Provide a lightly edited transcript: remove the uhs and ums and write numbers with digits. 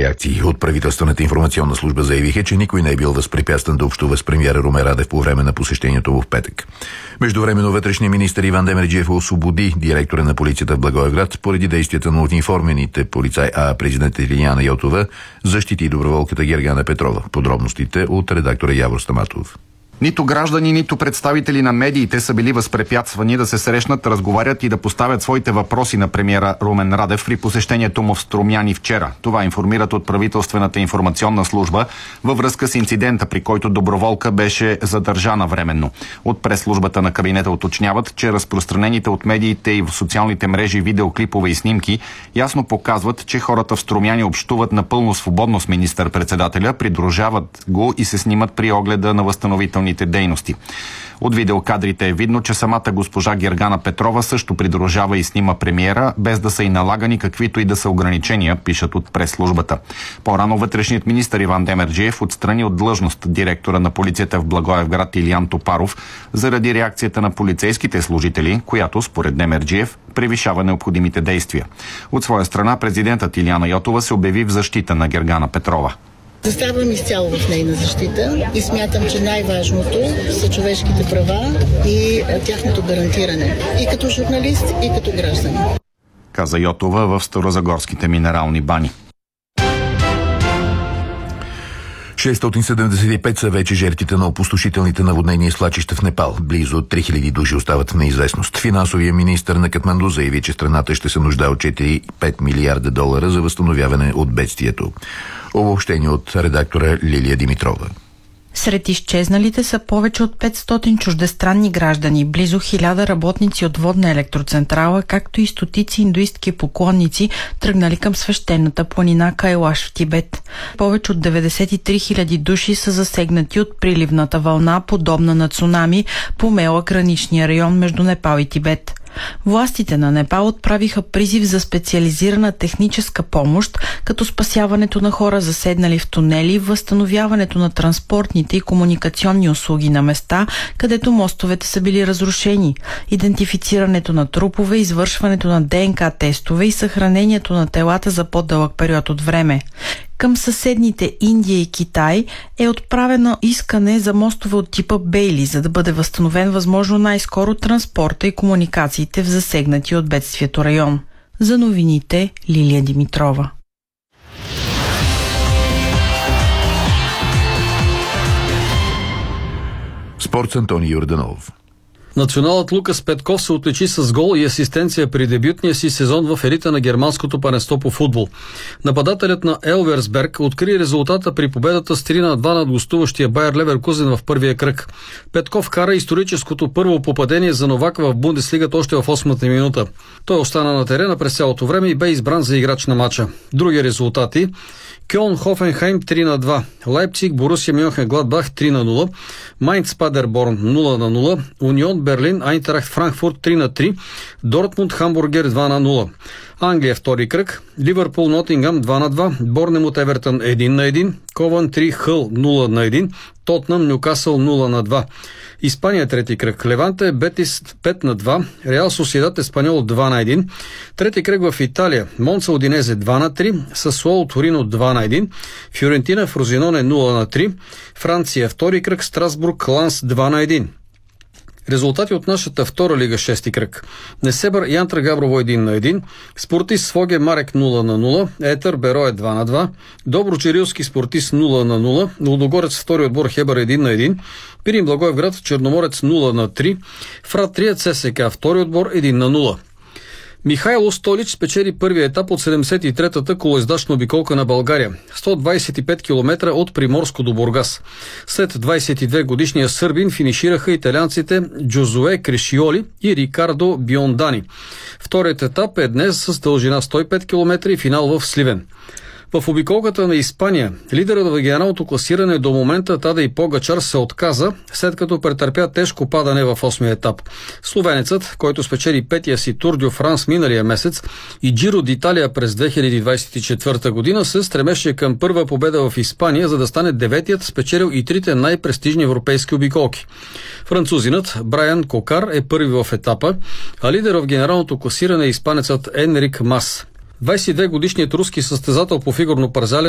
реакции. От правителствената информационна служба заявиха, че никой не е бил възпрепятстван да общува с премиера Румен Радев по време на посещението в петък. Междувременно вътрешният министър Иван Демерджиев освободи директора на полицията в Благоевград поради действията на униформените полицаи, а президентът Илияна Йотова защити доброволката Гергана Петрова. Подробностите от редактора Явор Стаматов. Нито граждани, нито представители на медиите са били възпрепятствани да се срещнат, разговарят и да поставят своите въпроси на премиера Румен Радев при посещението му в Струмяни вчера. Това информират от правителствената информационна служба във връзка с инцидента, при който доброволка беше задържана временно. От прес-службата на кабинета уточняват, че разпространените от медиите и в социалните мрежи видеоклипове и снимки ясно показват, че хората в Струмяни общуват напълно свободно с министър-председателя, придружават го и се снимат при огледа на възстановителни дейности. От видеокадрите е видно, че самата госпожа Гергана Петрова също придружава и снима премиера, без да са и налагани каквито и да са ограничения, пишат от прес-службата. По-рано вътрешният министър Иван Демерджиев отстрани от длъжност директора на полицията в Благоевград Илиян Топаров заради реакцията на полицейските служители, която, според Демерджиев, превишава необходимите действия. От своя страна президентът Илияна Йотова се обяви в защита на Гергана Петрова. Заставам изцяло в нейна защита и смятам, че най-важното са човешките права и тяхното гарантиране. И като журналист, и като гражданин. Каза Йотова в Старозагорските минерални бани. 675 са вече жертвите на опустошителните наводнения и свлачища в Непал. Близо 3000 души остават в неизвестност. Финансовият министър на Катманду заяви, че страната ще се нуждае от 4-5 милиарда долара за възстановяване от бедствието. Обобщение от редактора Лилия Димитрова. Сред изчезналите са повече от 500 чуждестранни граждани, близо 1000 работници от водна електроцентрала, както и стотици индуистки поклонници, тръгнали към свещената планина Кайлаш в Тибет. Повече от 93 000 души са засегнати от приливната вълна, подобна на цунами, помела граничния район между Непал и Тибет. Властите на Непал отправиха призив за специализирана техническа помощ, като спасяването на хора заседнали в тунели, възстановяването на транспортните и комуникационни услуги на места, където мостовете са били разрушени, идентифицирането на трупове, извършването на ДНК тестове и съхранението на телата за по-дълъг период от време. Към съседните Индия и Китай е отправено искане за мостове от типа Бейли, за да бъде възстановен възможно най-скоро транспорта и комуникациите в засегнати от бедствието район. За новините Лилия Димитрова. Спорт с Антони Йорданов. Националът Лукас Петков се отличи с гол и асистенция при дебютния си сезон в елита на германското първенство по футбол. Нападателят на Елверсберг откри резултата при победата с 3-2 над гостуващия Байер Леверкузен в първия кръг. Петков кара историческото първо попадение за новак в Бундеслигата още в 8-та минута. Той остана на терена през цялото време и бе избран за играч на матча. Други резултати: Кьолн Хофенхайм 3-2, Лайпциг Борусия Мюнхен-Гладбах 3-0, Майнц Падерборн 0-0, Унион Берлин Айнтрахт Франкфурт 3-3, Дортмунд Хамбургер 2-0. Англия втори кръг: Ливърпул Нотингам 2-2, Борнемут Евертън 1-1, Ковънтри Хъл 0-1, Тотнъм Нюкасъл 0-2. Испания трети кръг: Леванте Бетис 5-2, Реал Сосиедад Еспаньол 2-1. Трети кръг в Италия: Монца Удинезе 2-3, Сасуоло Торино 2-1, Фиорентина Фрозиноне 0-3. Франция втори кръг: Страсбург Ланс 2-1. Резултати от нашата втора лига, шести кръг: Несебър Янтра Габрово 1-1, Спортист Своге Марек 0-0, Етър Берое 2-2, Добро Чирилски Спортист 0-0, Лудогорец втори отбор Хебър 1-1, Пирин Благоевград Черноморец 0-3, Фратрия ЦСК втори отбор 1-0. Михайло Столич спечели първия етап от 73-та колоездачна обиколка на България, 125 км от Приморско до Бургас. След 22 годишния сърбин финишираха италианците Джозуе Крешиоли и Рикардо Биондани. Вторият етап е днес с дължина 105 км и финал в Сливен. В обиколката на Испания лидерът в генералното класиране до момента Тадей Погачар се отказа, след като претърпя тежко падане в 8-я етап. Словенецът, който спечели петия си Тур дю Франс миналия месец и Джиро d'Италия през 2024 година, се стремеше към първа победа в Испания, за да стане деветият спечелил и трите най-престижни европейски обиколки. Французинът Брайан Кокар е първи в етапа, а лидер в генералното класиране е испанецът Енрик Мас. 22-годишният руски състезател по фигурно парзален